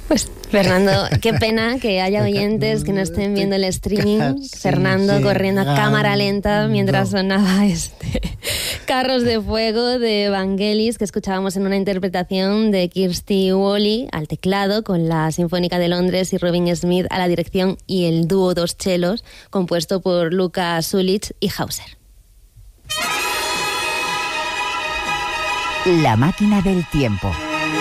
Pues Fernando, qué pena que haya oyentes que no estén viendo el streaming. Fernando corriendo a cámara lenta mientras sonaba Carros de Fuego de Vangelis, que escuchábamos en una interpretación de Kirsty Woolley al teclado, con la Sinfónica de Londres y Robin Smith a la dirección, y el dúo Dos Chelos, compuesto por Luca Sulich y Hauser. La máquina del tiempo.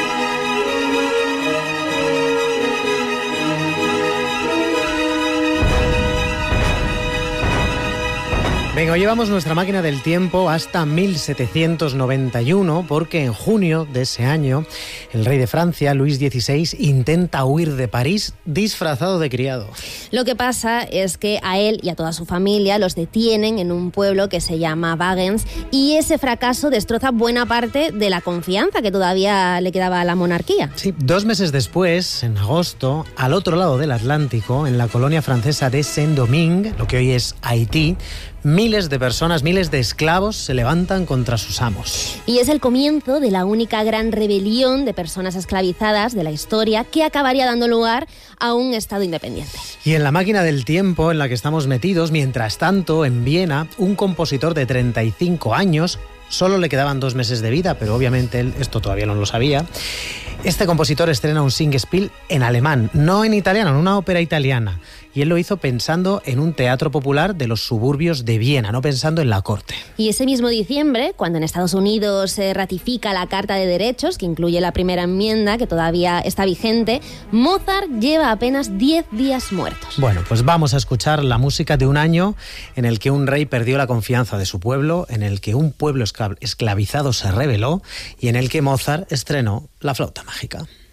Venga, hoy llevamos nuestra máquina del tiempo hasta 1791, porque en junio de ese año el rey de Francia, Luis XVI, intenta huir de París disfrazado de criado. Lo que pasa es que a él y a toda su familia los detienen en un pueblo que se llama Wagens, y ese fracaso destroza buena parte de la confianza que todavía le quedaba a la monarquía. Sí, 2 meses después, en agosto, al otro lado del Atlántico, en la colonia francesa de Saint-Domingue, lo que hoy es Haití, miles de personas, miles de esclavos se levantan contra sus amos. Y es el comienzo de la única gran rebelión de personas esclavizadas de la historia, que acabaría dando lugar a un Estado independiente. Y en la máquina del tiempo en la que estamos metidos, mientras tanto, en Viena, un compositor de 35 años, solo le quedaban 2 meses de vida, pero obviamente él esto todavía no lo sabía. Este compositor estrena un Singspiel en alemán, no en italiano, en una ópera italiana. Y él lo hizo pensando en un teatro popular de los suburbios de Viena, no pensando en la corte. Y ese mismo diciembre, cuando en Estados Unidos se ratifica la Carta de Derechos, que incluye la primera enmienda, que todavía está vigente, Mozart lleva apenas 10 días muertos. Bueno, pues vamos a escuchar la música de un año en el que un rey perdió la confianza de su pueblo, en el que un pueblo esclavizado se rebeló y en el que Mozart estrenó la flauta mágica.